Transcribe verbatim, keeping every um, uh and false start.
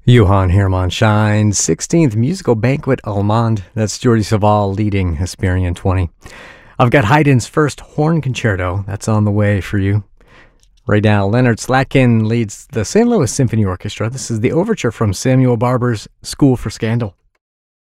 Johann Hermann Schein's sixteenth Musical Banquet Allemande. That's Jordi Savall leading Hesperian twenty. I've got Haydn's first horn concerto. That's on the way for you. Right now, Leonard Slatkin leads the Saint Louis Symphony Orchestra. This is the overture from Samuel Barber's School for Scandal.